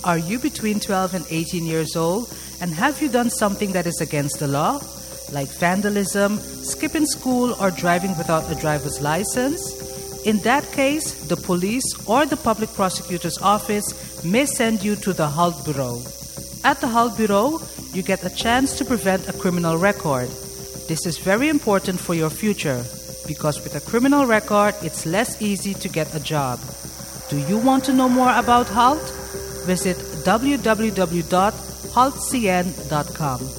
Are you between 12 and 18 years old, and have you done something that is against the law, like vandalism, skipping school, or driving without a driver's license? In that case, the police or the public prosecutor's office may send you to the HALT Bureau. At the HALT Bureau, you get a chance to prevent a criminal record. This is very important for your future, because with a criminal record, it's less easy to get a job. Do you want to know more about HALT? Visit www.haltcn.com.